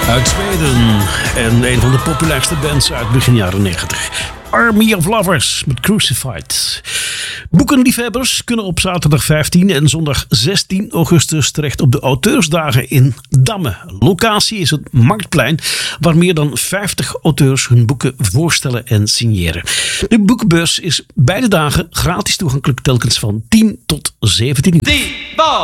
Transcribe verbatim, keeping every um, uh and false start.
Uit Zweden en een van de populairste bands uit begin jaren negentig. Army of Lovers met Crucified. Boekenliefhebbers kunnen op zaterdag vijftien en zondag zestien augustus terecht op de auteursdagen in Damme. Locatie is het Marktplein, waar meer dan vijftig auteurs hun boeken voorstellen en signeren. De boekenbeurs is beide dagen gratis toegankelijk, telkens van tien tot zeventien uur.